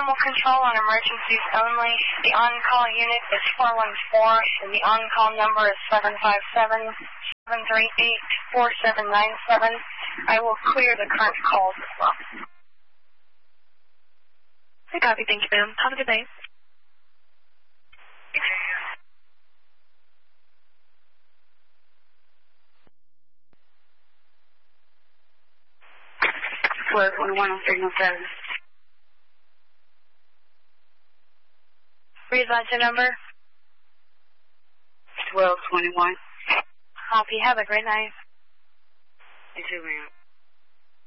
Animal control on emergencies only. The on-call unit is 414, and the on-call number is 757-738-4797. I will clear the current calls as well. Okay, copy. Thank you, ma'am. Have a good night. 1221 signal 7. Read your number. 1221. Copy. Have a great night. You too, ma'am.